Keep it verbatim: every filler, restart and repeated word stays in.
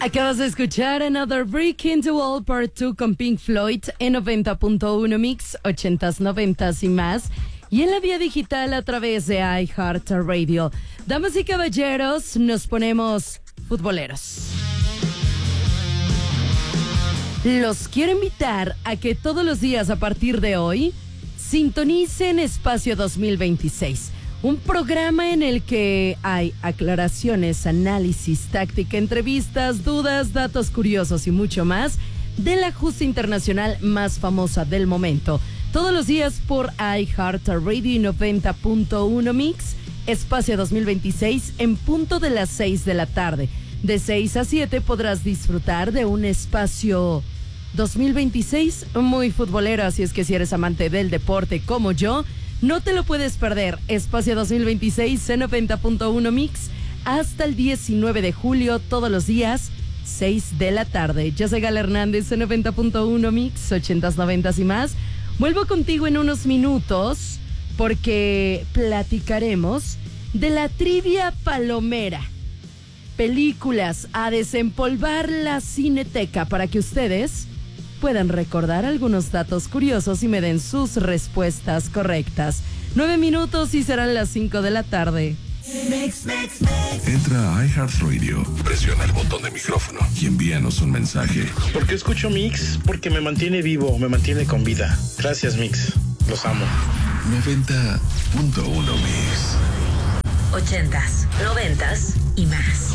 Acabas de escuchar Another Brick in the Wall Part dos con Pink Floyd en noventa punto uno Mix, ochentas, noventas y más. Y en la vía digital a través de iHeartRadio. Damas y caballeros, nos ponemos futboleros. Los quiero invitar a que todos los días a partir de hoy sintonicen Espacio dos mil veintiséis. Un programa en el que hay aclaraciones, análisis, táctica, entrevistas, dudas, datos curiosos y mucho más de la justa internacional más famosa del momento. Todos los días por iHeartRadio y noventa punto uno Mix, Espacio dos mil veintiséis en punto de las seis de la tarde. De seis a siete podrás disfrutar de un Espacio dos mil veintiséis muy futbolero, así es que si eres amante del deporte como yo, no te lo puedes perder. Espacio dos mil veintiséis en noventa punto uno Mix hasta el diecinueve de julio, todos los días, seis de la tarde. Yo soy Gala Hernández en noventa punto uno Mix, ochentas, noventas y más. Vuelvo contigo en unos minutos porque platicaremos de la trivia palomera. Películas a desempolvar la cineteca para que ustedes puedan recordar algunos datos curiosos y me den sus respuestas correctas. Nueve minutos y serán las cinco de la tarde. Mix, mix, mix. Entra a iHeartRadio, presiona el botón de micrófono y envíanos un mensaje. ¿Por qué escucho Mix? Porque me mantiene vivo, me mantiene con vida. Gracias, Mix. Los amo. noventa punto uno Mix. Ochentas, noventas y más.